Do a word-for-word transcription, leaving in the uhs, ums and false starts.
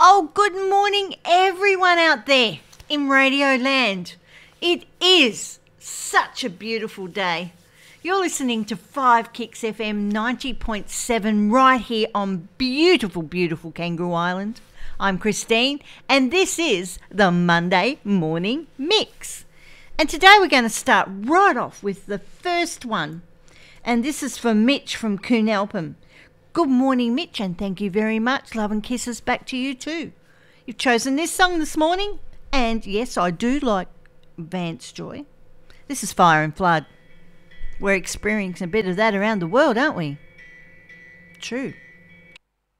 Oh, good morning, everyone out there in Radio Land. It is such a beautiful day. You're listening to five Kicks F M ninety point seven right here on beautiful, beautiful Kangaroo Island. I'm Christine, and this is the Monday Morning Mix. And today we're going to start right off with the first one. And this is for Mitch from Coonalpin. Good morning, Mitch, and thank you very much. Love and kisses back to you too. You've chosen this song this morning, and yes, I do like Vance Joy. This is Fire and Flood. We're experiencing a bit of that around the world, aren't we? True.